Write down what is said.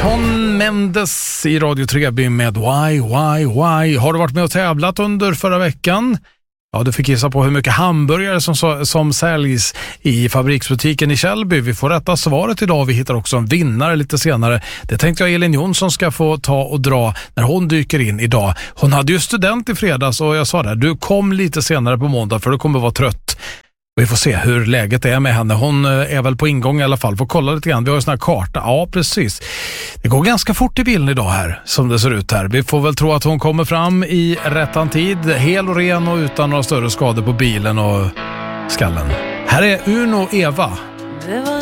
Shawn Mendes i Radio Treby med Why. Har du varit med och tävlat under förra veckan? Ja, du fick gissa på hur mycket hamburgare som säljs i fabriksbutiken i Källby. Vi får rätta svaret idag. Vi hittar också en vinnare lite senare. Det tänkte jag Elin Jonsson ska få ta och dra när hon dyker in idag. Hon hade ju student i fredags och jag sa det, du kom lite senare på måndag för du kommer vara trött. Vi får se hur läget är med henne. Hon är väl på ingång i alla fall. Får kolla lite grann. Vi har en sån här karta. Ja, precis. Det går ganska fort i bilen idag här, som det ser ut här. Vi får väl tro att hon kommer fram i rättan tid. Hel och ren och utan några större skador på bilen och skallen. Här är Uno Eva.